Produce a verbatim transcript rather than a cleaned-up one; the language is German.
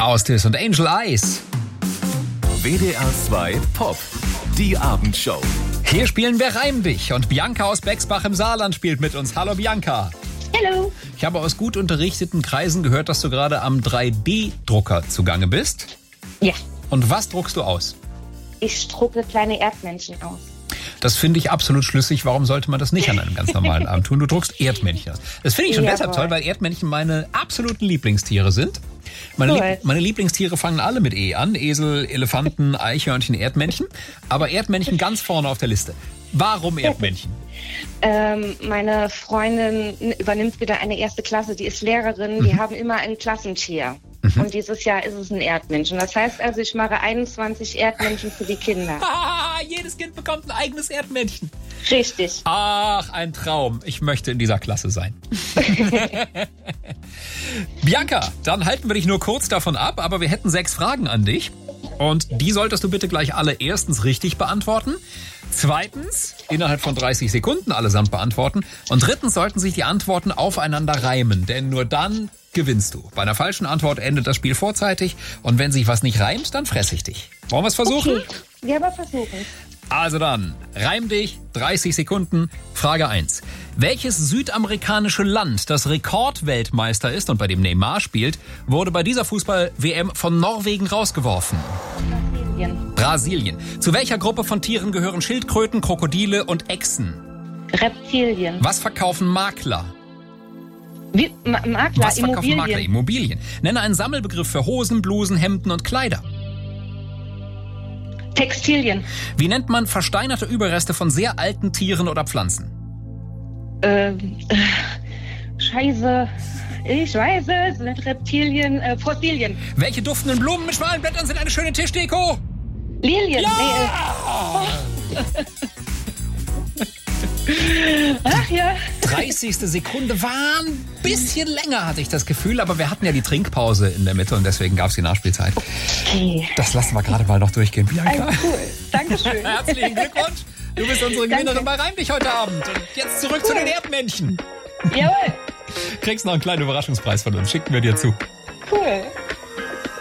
Faustus und Angel Eyes. W D R zwei Pop, die Abendshow. Hier spielen wir Reim dich und Bianca aus Bexbach im Saarland spielt mit uns. Hallo Bianca. Hallo. Ich habe aus gut unterrichteten Kreisen gehört, dass du gerade am drei D Drucker zugange bist. Ja. Und was druckst du aus? Ich drucke kleine Erdmännchen aus. Das finde ich absolut schlüssig. Warum sollte man das nicht an einem ganz normalen Abend tun? Du druckst Erdmännchen aus. Das finde ich schon Jawohl. deshalb toll, weil Erdmännchen meine absoluten Lieblingstiere sind. Meine, Cool. Lieb- meine Lieblingstiere fangen alle mit E an. Esel, Elefanten, Eichhörnchen, Erdmännchen. Aber Erdmännchen ganz vorne auf der Liste. Warum Erdmännchen? Ähm, meine Freundin übernimmt wieder eine erste Klasse, die ist Lehrerin, die haben immer ein Klassentier. Und dieses Jahr ist es ein Erdmännchen. Das heißt also, ich mache einundzwanzig Erdmännchen für die Kinder. Ah, jedes Kind bekommt ein eigenes Erdmännchen. Richtig. Ach, ein Traum. Ich möchte in dieser Klasse sein. Bianca, dann halten wir dich nur kurz davon ab, aber wir hätten sechs Fragen an dich. Und die solltest du bitte gleich alle erstens richtig beantworten. Zweitens, innerhalb von dreißig Sekunden allesamt beantworten. Und drittens sollten sich die Antworten aufeinander reimen, denn nur dann gewinnst du. Bei einer falschen Antwort endet das Spiel vorzeitig. Und wenn sich was nicht reimt, dann fress ich dich. Wollen wir es versuchen? Okay. Wir aber versuchen. Also dann, reim dich, dreißig Sekunden. Frage eins. Welches südamerikanische Land, das Rekordweltmeister ist und bei dem Neymar spielt, wurde bei dieser Fußball-W M von Norwegen rausgeworfen? Brasilien. Brasilien. Zu welcher Gruppe von Tieren gehören Schildkröten, Krokodile und Echsen? Reptilien. Was verkaufen Makler? Wie, Ma Makler, Was verkaufen Immobilien. Makler? Immobilien. Nenne einen Sammelbegriff für Hosen, Blusen, Hemden und Kleider. Textilien. Wie nennt man versteinerte Überreste von sehr alten Tieren oder Pflanzen? Äh, äh, Scheiße. Ich weiß es. Sind Reptilien, äh, Fossilien. Welche duftenden Blumen mit schmalen Blättern sind eine schöne Tischdeko? Lilien. Ja! Nee, äh, ach ja. dreißigste Sekunde war ein bisschen länger, hatte ich das Gefühl. Aber wir hatten ja die Trinkpause in der Mitte und deswegen gab es die Nachspielzeit. Okay. Das lassen wir gerade mal noch durchgehen, Bianca. Also cool. Dankeschön. Herzlichen Glückwunsch. Du bist unsere Gewinnerin bei Reim dich heute Abend. Und jetzt zurück zu den Erdmännchen. Jawohl. Kriegst noch einen kleinen Überraschungspreis von uns. Schicken wir dir zu. Cool.